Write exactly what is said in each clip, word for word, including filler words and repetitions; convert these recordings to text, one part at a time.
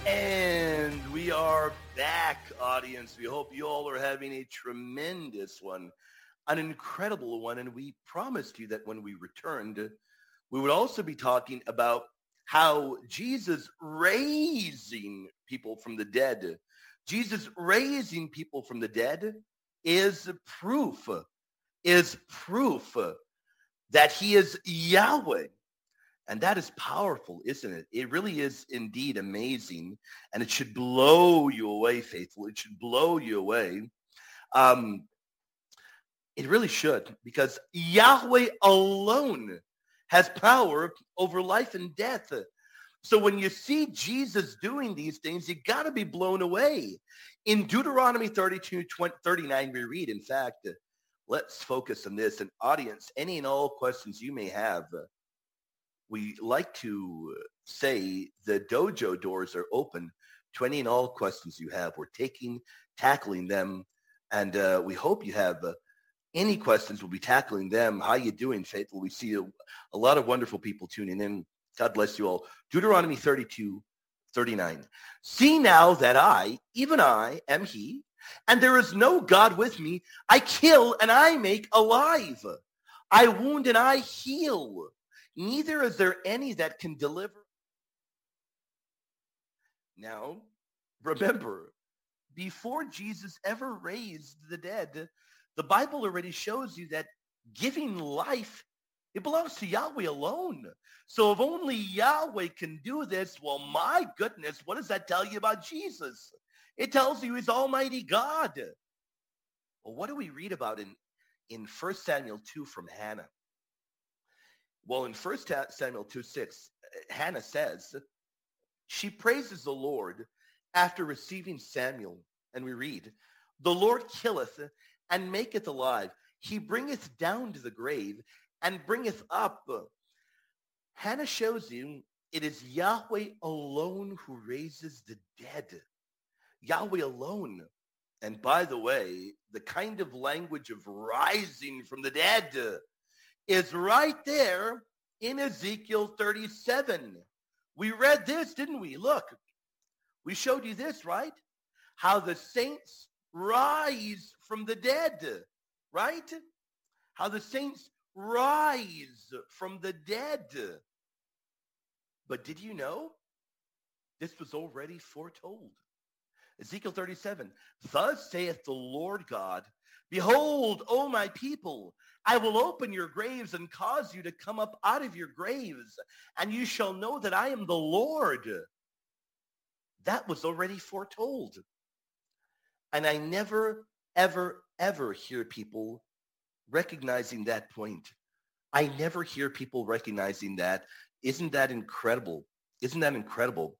And we are back, audience. We hope you all are having a tremendous one, an incredible one. And we promised you that when we returned, we would also be talking about how Jesus raising people from the dead, Jesus raising people from the dead is proof, is proof that he is Yahweh. And that is powerful, isn't it? It really is indeed amazing. And it should blow you away, faithful. It should blow you away. Um, it really should, because Yahweh alone has power over life and death. So when you see Jesus doing these things, you got to be blown away. In Deuteronomy thirty-two, thirty-nine, we read, in fact, let's focus on this. And audience, any and all questions you may have, we like to say the dojo doors are open to any and all questions you have. We're taking, tackling them, and uh, we hope you have uh, any questions. We'll be tackling them. How you doing, Faithful? We see a, a lot of wonderful people tuning in. God bless you all. Deuteronomy thirty-two, thirty-nine. See now that I, even I, am he, and there is no God with me. I kill and I make alive. I wound and I heal. Neither is there any that can deliver. Now, remember, before Jesus ever raised the dead, the Bible already shows you that giving life, it belongs to Yahweh alone. So if only Yahweh can do this, well, my goodness, what does that tell you about Jesus? It tells you he's Almighty God. Well, what do we read about in, in First Samuel two from Hannah? Well, in First Samuel two six, Hannah says, she praises the Lord after receiving Samuel. And we read, the Lord killeth and maketh alive. He bringeth down to the grave and bringeth up. Hannah shows you it is Yahweh alone who raises the dead. Yahweh alone. And by the way, the kind of language of rising from the dead is right there in Ezekiel thirty-seven. We read this, didn't we? Look, we showed you this, right? How the saints rise from the dead, right? How the saints rise from the dead. But did you know this was already foretold? Ezekiel thirty-seven, thus saith the Lord God, behold, O my people, I will open your graves and cause you to come up out of your graves, and you shall know that I am the Lord. That was already foretold. And I never, ever, ever hear people recognizing that point. I never hear people recognizing that. Isn't that incredible? Isn't that incredible?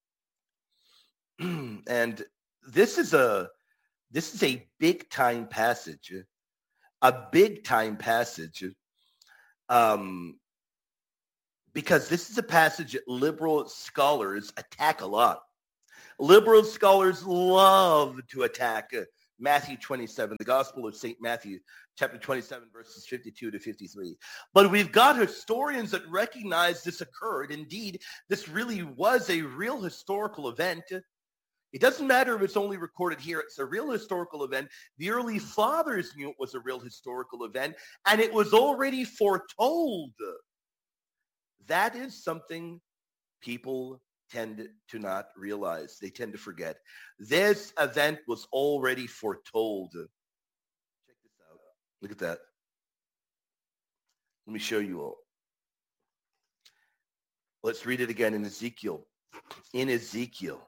And this is a this is a big time passage, a big time passage, um, because this is a passage that liberal scholars attack a lot. Liberal scholars love to attack Matthew twenty-seven, the Gospel of Saint Matthew, chapter twenty-seven, verses fifty-two to fifty-three. But we've got historians that recognize this occurred. Indeed, this really was a real historical event. It doesn't matter if it's only recorded here. It's a real historical event. The early fathers knew it was a real historical event, and it was already foretold. That is something people tend to not realize. They tend to forget. This event was already foretold. Check this out. Look at that. Let me show you all. Let's read it again in Ezekiel. In Ezekiel.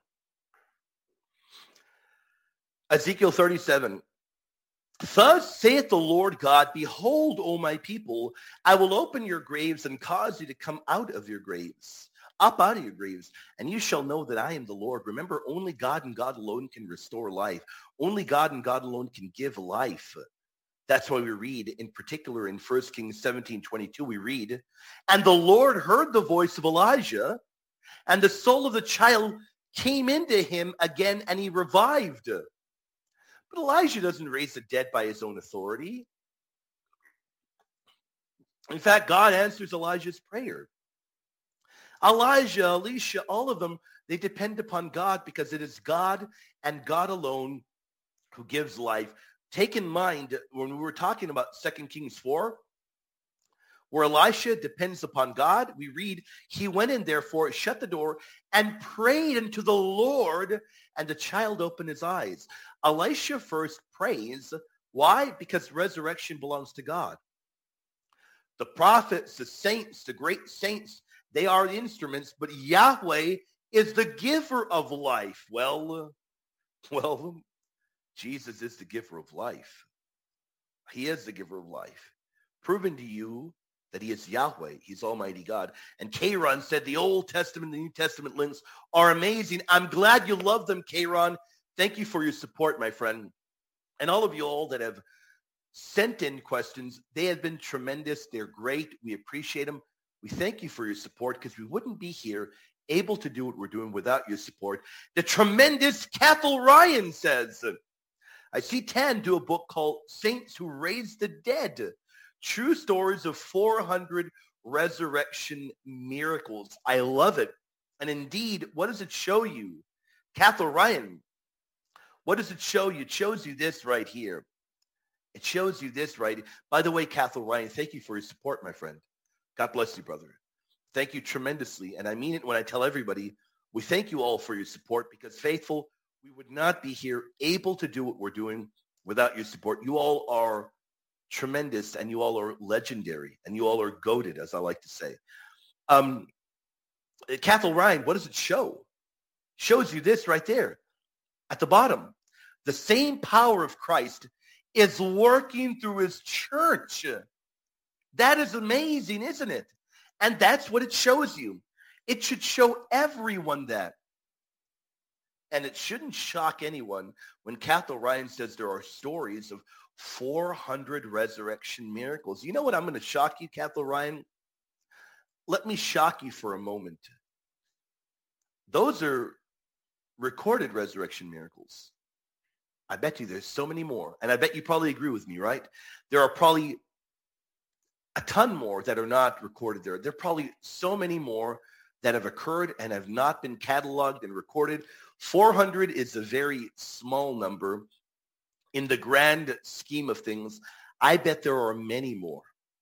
Ezekiel thirty-seven. Thus saith the Lord God, behold, O my people, I will open your graves and cause you to come out of your graves, up out of your graves, and you shall know that I am the Lord. Remember, only God and God alone can restore life. Only God and God alone can give life. That's why we read, in particular in First Kings seventeen twenty-two, we read, and the Lord heard the voice of Elijah, and the soul of the child came into him again, and he revived. But Elijah doesn't raise the dead by his own authority. In fact, God answers Elijah's prayer. Elijah, Elisha, all of them, they depend upon God because it is God and God alone who gives life. Take in mind, when we were talking about Second Kings four, where Elisha depends upon God, we read, he went in therefore, shut the door, and prayed unto the Lord, and the child opened his eyes. Elisha first prays. Why? Because resurrection belongs to God. The prophets, the saints, the great saints, they are the instruments, but Yahweh is the giver of life. Well, well, Jesus is the giver of life. He is the giver of life. Proven to you that he is Yahweh. He's Almighty God. And Kayron said the Old Testament and the New Testament links are amazing. I'm glad you love them, Kayron. Thank you for your support, my friend. And all of you all that have sent in questions, they have been tremendous. They're great. We appreciate them. We thank you for your support because we wouldn't be here able to do what we're doing without your support. The tremendous Cathal Ryan says, I see Tan do a book called Saints Who Raised the Dead. True stories of four hundred resurrection miracles. I love it. And indeed, what does it show you? Cathal Ryan, what does it show you? It shows you this right here. It shows you this right. By the way, Cathal Ryan, thank you for your support, my friend. God bless you, brother. Thank you tremendously. And I mean it when I tell everybody, we thank you all for your support because, faithful, we would not be here able to do what we're doing without your support. You all are tremendous, and you all are legendary, and you all are goated, as I like to say. Um, Cathal Ryan, what does it show? Shows you this right there at the bottom. The same power of Christ is working through his church. That is amazing, isn't it? And that's what it shows you. It should show everyone that. And it shouldn't shock anyone when Cathal Ryan says there are stories of four hundred resurrection miracles. You know what? I'm going to shock you, Cathal Ryan. Let me shock you for a moment. Those are recorded resurrection miracles. I bet you there's so many more. And I bet you probably agree with me, right? There are probably a ton more that are not recorded there. There are probably so many more that have occurred and have not been cataloged and recorded. four hundred is a very small number. In the grand scheme of things, I bet there are many more.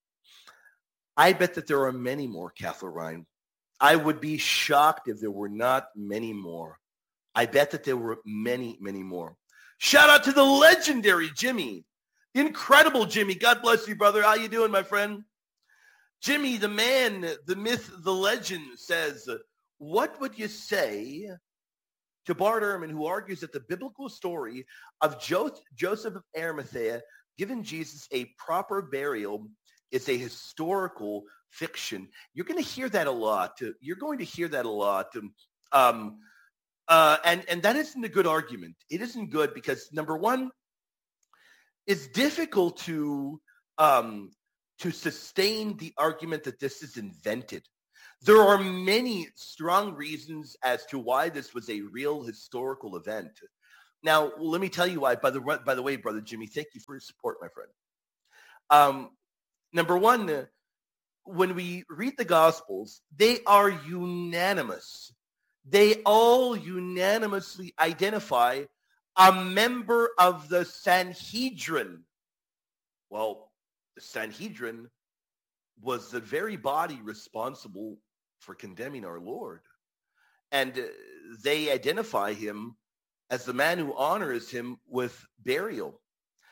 I bet that there are many more, Cathal Ryan. I would be shocked if there were not many more. I bet that there were many, many more. Shout out to the legendary Jimmy, the incredible Jimmy. God bless you, brother. How you doing, my friend? Jimmy, the man, the myth, the legend says, what would you say to Bart Ehrman, who argues that the biblical story of jo- Joseph of Arimathea giving Jesus a proper burial is a historical fiction? You're going to hear that a lot. You're going to hear that a lot. Um, uh, and, and that isn't a good argument. It isn't good because, number one, it's difficult to, um, to sustain the argument that this is invented. There are many strong reasons as to why this was a real historical event. Now, let me tell you why. By the, by the way, Brother Jimmy, thank you for your support, my friend. Um, number one, when we read the Gospels, they are unanimous. They all unanimously identify a member of the Sanhedrin. Well, the Sanhedrin was the very body responsible for condemning our Lord. And uh, they identify him as the man who honors him with burial.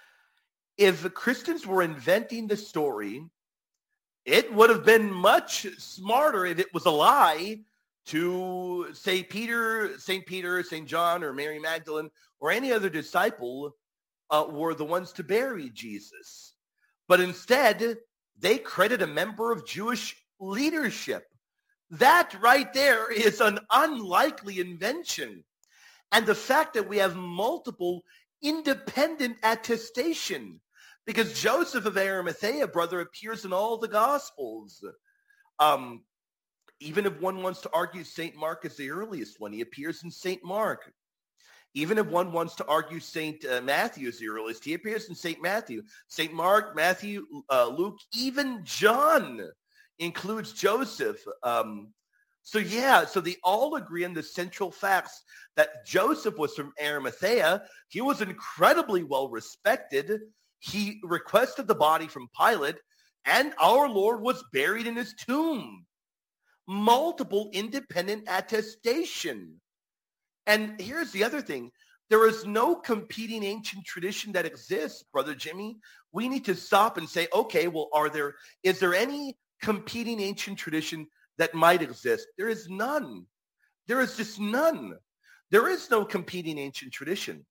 If Christians were inventing the story, it would have been much smarter if it was a lie to say Peter, Saint Peter, Saint John, or Mary Magdalene, or any other disciple uh, were the ones to bury Jesus. But instead, they credit a member of Jewish leadership. That right there is an unlikely invention. And the fact that we have multiple independent attestation, because Joseph of Arimathea, brother, appears in all the Gospels. Um, even if one wants to argue Saint Mark is the earliest one, he appears in Saint Mark. Even if one wants to argue Saint Uh, Matthew is the earliest, he appears in Saint Matthew. Saint Mark, Matthew, uh, Luke, even John includes Joseph. Um, So yeah, so they all agree on the central facts that Joseph was from Arimathea. He was incredibly well respected. He requested the body from Pilate, and our Lord was buried in his tomb. Multiple independent attestation. And here's the other thing. There is no competing ancient tradition that exists, Brother Jimmy. We need to stop and say, okay, well, are there, is there any competing ancient tradition that might exist? There is none. There is just none. There is no competing ancient tradition.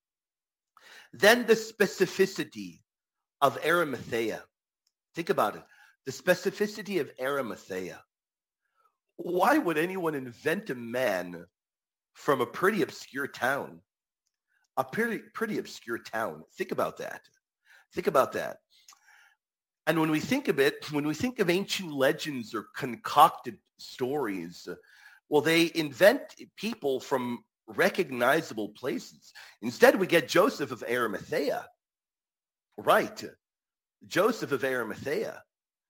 Then the specificity of Arimathea. Think about it. The specificity of Arimathea. Why would anyone invent a man from a pretty obscure town? A pretty, pretty obscure town. Think about that. Think about that. And when we think of it, when we think of ancient legends or concocted stories, well, they invent people from recognizable places. Instead, we get Joseph of Arimathea. Right. Joseph of Arimathea.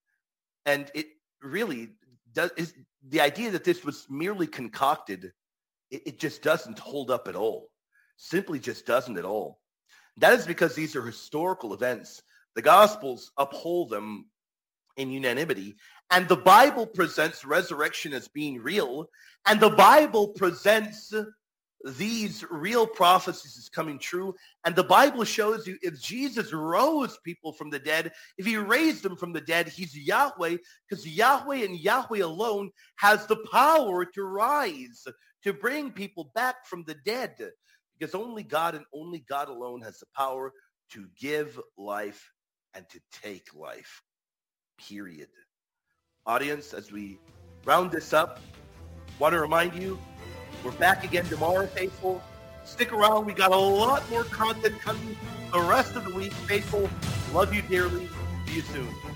And it really does, is the idea that this was merely concocted, it, it just doesn't hold up at all. Simply just doesn't at all. That is because these are historical events. The Gospels uphold them in unanimity. And the Bible presents resurrection as being real. And the Bible presents these real prophecies as coming true. And the Bible shows you if Jesus rose people from the dead, if he raised them from the dead, he's Yahweh, because Yahweh and Yahweh alone has the power to rise, to bring people back from the dead. Because only God and only God alone has the power to give life and to take life. Period. Audience, as we round this up, want to remind you, we're back again tomorrow, faithful. Stick around. We got a lot more content coming the rest of the week, faithful. Love you dearly. See you soon.